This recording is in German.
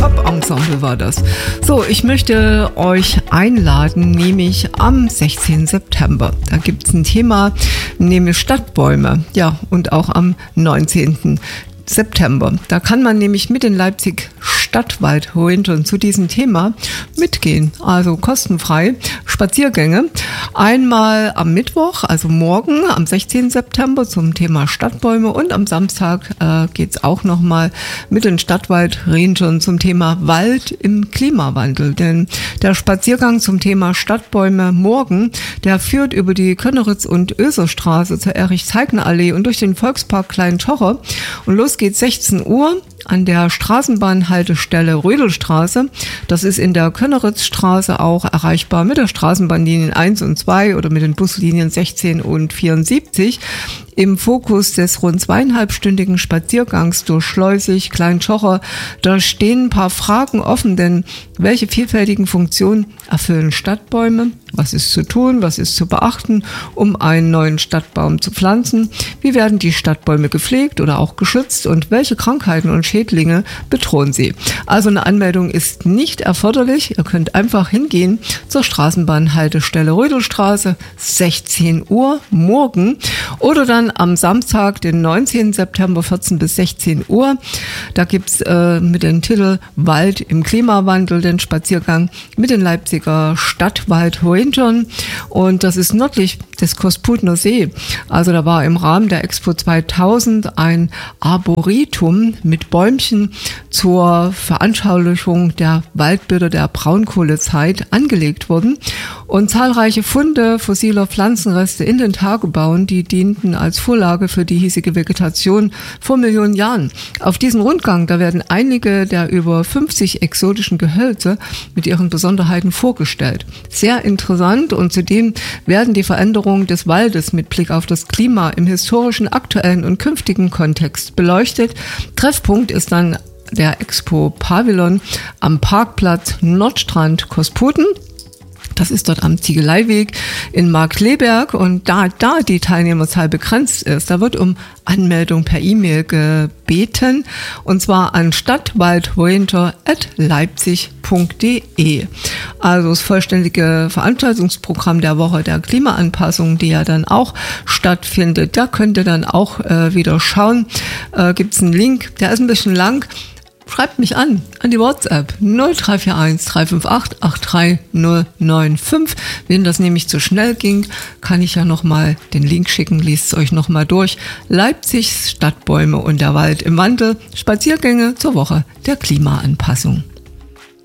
Pop-Ensemble war das. So, ich möchte euch einladen, nämlich am 16. September. Da gibt es ein Thema, nämlich Stadtbäume. Ja, und auch am 19. September. Da kann man nämlich mit den Leipzig Stadtwald-Rangern zu diesem Thema mitgehen. Also kostenfrei Spaziergänge. Einmal am Mittwoch, also morgen, am 16. September zum Thema Stadtbäume, und am Samstag geht es auch nochmal mit den Stadtwald-Rangern zum Thema Wald im Klimawandel. Denn der Spaziergang zum Thema Stadtbäume morgen, der führt über die Könneritz- und Oeserstraße zur Erich-Zeigner-Allee und durch den Volkspark Klein-Schocher. Und los geht's 16 Uhr an der Straßenbahnhaltestelle Rödelstraße. Das ist in der Könneritzstraße auch erreichbar mit der Straßenbahnlinien 1 und 2 oder mit den Buslinien 16 und 74. Im Fokus des rund 2,5-stündigen Spaziergangs durch Schleusig, Klein-Schocher, da stehen ein paar Fragen offen, denn welche vielfältigen Funktionen erfüllen Stadtbäume? Was ist zu tun? Was ist zu beachten, um einen neuen Stadtbaum zu pflanzen? Wie werden die Stadtbäume gepflegt oder auch geschützt? Und welche Krankheiten und Schädlinge bedrohen sie? Also eine Anmeldung ist nicht erforderlich. Ihr könnt einfach hingehen zur Straßenbahnhaltestelle Rödelstraße, 16 Uhr morgen, oder dann am Samstag, den 19. September, 14 bis 16 Uhr. Da gibt's mit dem Titel Wald im Klimawandel den Spaziergang mit den Leipziger Stadtwald-Rangern. Und das ist nördlich des Kosputner See. Also da war im Rahmen der Expo 2000 ein Arboretum mit Bäumchen zur Veranschaulichung der Waldbilder der Braunkohlezeit angelegt worden. Und zahlreiche Funde fossiler Pflanzenreste in den Tagebauen, die dienten als Vorlage für die hiesige Vegetation vor Millionen Jahren. Auf diesem Rundgang, da werden einige der über 50 exotischen Gehölze mit ihren Besonderheiten vorgestellt. Sehr interessant, und zudem werden die Veränderungen des Waldes mit Blick auf das Klima im historischen, aktuellen und künftigen Kontext beleuchtet. Treffpunkt ist dann der Expo-Pavillon am Parkplatz Nordstrand Kosputen. Das ist dort am Ziegeleiweg in Marktleberg, und da die Teilnehmerzahl begrenzt ist, da wird um Anmeldung per E-Mail gebeten, und zwar an stadtwaldranger@leipzig.de. Also das vollständige Veranstaltungsprogramm der Woche der Klimaanpassung, die ja dann auch stattfindet, da könnt ihr dann auch wieder schauen. Gibt's einen Link, der ist ein bisschen lang. Schreibt mich an die WhatsApp 0341 358 83095. Wenn das nämlich zu schnell ging, kann ich ja nochmal den Link schicken, liest es euch nochmal durch. Leipzigs Stadtbäume und der Wald im Wandel, Spaziergänge zur Woche der Klimaanpassung.